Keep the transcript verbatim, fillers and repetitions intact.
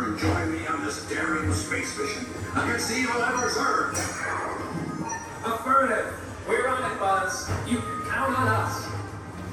and join me on this daring space mission against the evil Emperor's Earth? Affirmative. We're on it, Buzz. You